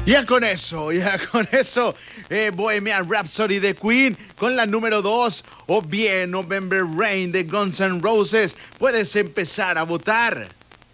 Ya con eso, Bohemian Rhapsody de Queen con la número 2, o bien November Rain de Guns N' Roses. Puedes empezar a votar.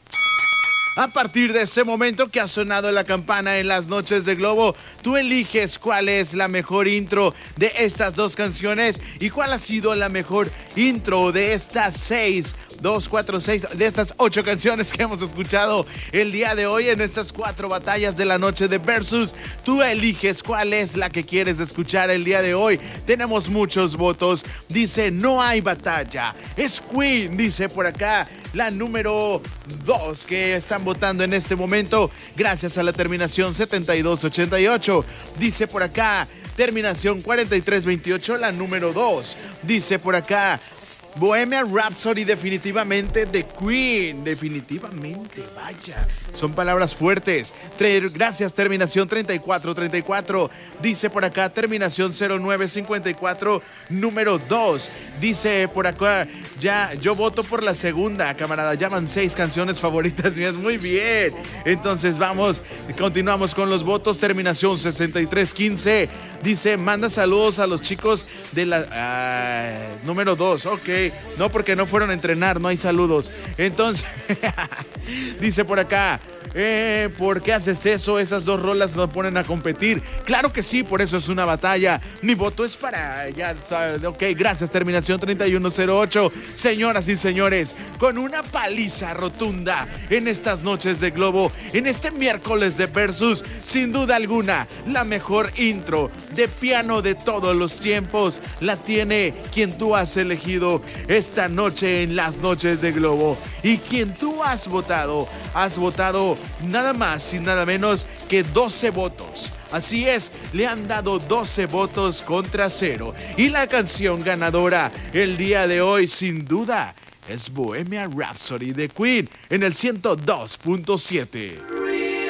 A partir de ese momento que ha sonado la campana en las noches de Globo, tú eliges cuál es la mejor intro de estas dos canciones y cuál ha sido la mejor intro de estas 6, 2, 4, 6, de estas 8 canciones que hemos escuchado el día de hoy en estas 4 batallas de la noche de Versus. Tú eliges cuál es la que quieres escuchar el día de hoy. Tenemos muchos votos. Dice, no hay batalla. Es Queen, dice por acá la número 2 que están votando en este momento, gracias a la terminación 7288. Dice por acá, terminación 4328, la número 2. Dice por acá, Bohemian Rhapsody, definitivamente de Queen. Definitivamente, vaya. Son palabras fuertes. Gracias, terminación 3434. Dice por acá, terminación 0954, número 2. Dice por acá, ya, yo voto por la segunda, camarada. Ya van 6 canciones favoritas mías. Muy bien. Entonces vamos, continuamos con los votos. Terminación 6315. Dice, manda saludos a los chicos de la número 2. Ok. No, porque no fueron a entrenar, no hay saludos. Entonces, dice por acá, ¿por qué haces eso? Esas dos rolas nos ponen a competir. Claro que sí, por eso es una batalla. Mi voto es para, ya sabes, ok, gracias, terminación 3108. Señoras y señores, con una paliza rotunda en estas noches de Globo, en este miércoles de Versus, sin duda alguna, la mejor intro de piano de todos los tiempos la tiene quien tú has elegido esta noche en las noches de Globo, y quien tú has votado nada más y nada menos que 12 votos. Así es, le han dado 12 votos contra 0, y la canción ganadora el día de hoy sin duda es Bohemian Rhapsody de Queen en el 102.7.